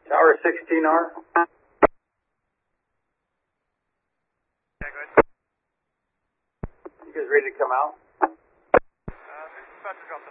Tower 16R. Yeah, good. You guys ready to come out? This is about to drop